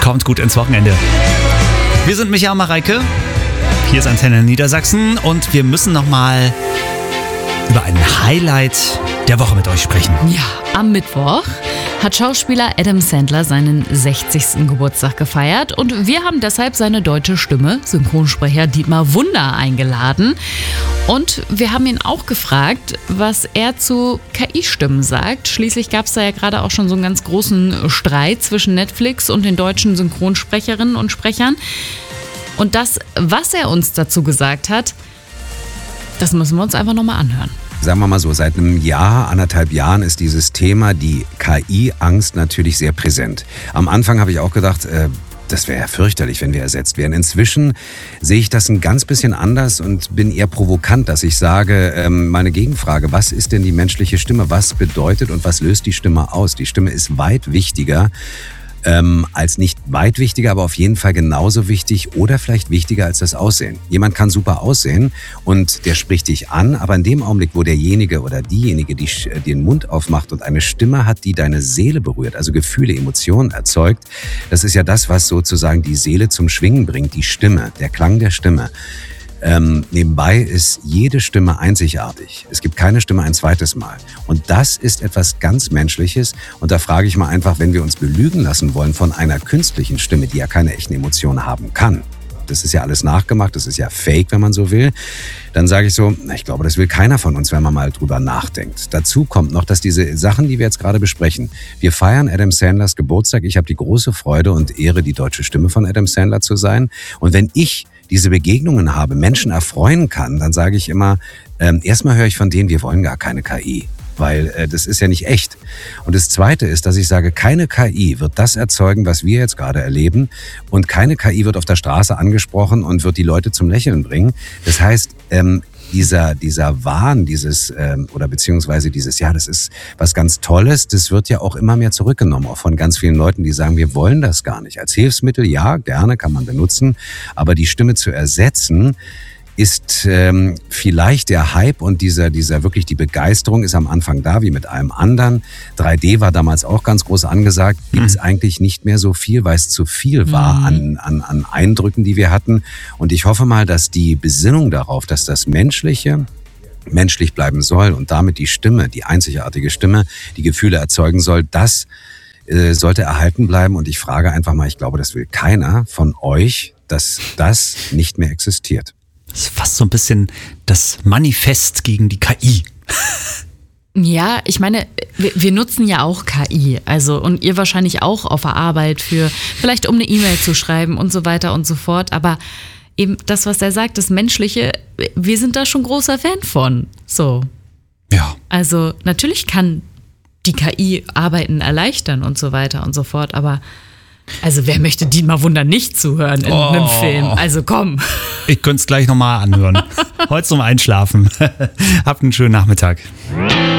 kommt gut ins Wochenende. Wir sind Micha und Mareike. Hier ist Antenne Niedersachsen und wir müssen nochmal über ein Highlight der Woche mit euch sprechen. Ja, am Mittwoch hat Schauspieler Adam Sandler seinen 60. Geburtstag gefeiert und wir haben deshalb seine deutsche Stimme, Synchronsprecher Dietmar Wunder, eingeladen. Und wir haben ihn auch gefragt, was er zu KI-Stimmen sagt. Schließlich gab es da ja gerade auch schon so einen ganz großen Streit zwischen Netflix und den deutschen Synchronsprecherinnen und Sprechern. Und das, was er uns dazu gesagt hat, das müssen wir uns einfach nochmal anhören. Sagen wir mal so, seit einem Jahr, 1,5 Jahren ist dieses Thema, die KI-Angst, natürlich sehr präsent. Am Anfang habe ich auch gedacht, das wäre ja fürchterlich, wenn wir ersetzt wären. Inzwischen sehe ich das ein ganz bisschen anders und bin eher provokant, dass ich sage, meine Gegenfrage, was ist denn die menschliche Stimme? Was bedeutet und was löst die Stimme aus? Die Stimme ist weit wichtiger als nicht weit wichtiger, aber auf jeden Fall genauso wichtig oder vielleicht wichtiger als das Aussehen. Jemand kann super aussehen und der spricht dich an, aber in dem Augenblick, wo derjenige oder diejenige die den Mund aufmacht und eine Stimme hat, die deine Seele berührt, also Gefühle, Emotionen erzeugt, das ist ja das, was sozusagen die Seele zum Schwingen bringt, die Stimme, der Klang der Stimme. Nebenbei ist jede Stimme einzigartig. Es gibt keine Stimme ein zweites Mal. Und das ist etwas ganz Menschliches. Und da frage ich mal einfach, wenn wir uns belügen lassen wollen von einer künstlichen Stimme, die ja keine echten Emotionen haben kann, das ist ja alles nachgemacht, das ist ja fake, wenn man so will, dann sage ich so, ich glaube, das will keiner von uns, wenn man mal drüber nachdenkt. Dazu kommt noch, dass diese Sachen, die wir jetzt gerade besprechen, wir feiern Adam Sandlers Geburtstag. Ich habe die große Freude und Ehre, die deutsche Stimme von Adam Sandler zu sein. Und wenn ich diese Begegnungen habe, Menschen erfreuen kann, dann sage ich immer, erstmal höre ich von denen, wir wollen gar keine KI, weil das ist ja nicht echt. Und das Zweite ist, dass ich sage, keine KI wird das erzeugen, was wir jetzt gerade erleben, und keine KI wird auf der Straße angesprochen und wird die Leute zum Lächeln bringen. Das heißt, dieser Wahn, oder beziehungsweise dieses, ja, das ist was ganz Tolles, das wird ja auch immer mehr zurückgenommen, auch von ganz vielen Leuten, die sagen, wir wollen das gar nicht. Als Hilfsmittel, ja, gerne, kann man benutzen, aber die Stimme zu ersetzen, ist vielleicht der Hype und dieser wirklich die Begeisterung ist am Anfang da, wie mit allem anderen. 3D war damals auch ganz groß angesagt, gibt es eigentlich nicht mehr so viel, weil es zu viel war an Eindrücken, die wir hatten. Und ich hoffe mal, dass die Besinnung darauf, dass das Menschliche menschlich bleiben soll und damit die Stimme, die einzigartige Stimme, die Gefühle erzeugen soll, das sollte erhalten bleiben. Und ich frage einfach mal, ich glaube, das will keiner von euch, dass das nicht mehr existiert. Das ist fast so ein bisschen das Manifest gegen die KI. Ja, ich meine, wir nutzen ja auch KI, also und ihr wahrscheinlich auch auf der Arbeit vielleicht um eine E-Mail zu schreiben und so weiter und so fort, aber eben das, was er sagt, das Menschliche, wir sind da schon großer Fan von, so. Ja. Also natürlich kann die KI Arbeiten erleichtern und so weiter und so fort, aber also wer möchte Dietmar Wunder nicht zuhören in einem Film? Also komm. Ich könnte es gleich nochmal anhören. Heute zum Einschlafen. Habt einen schönen Nachmittag.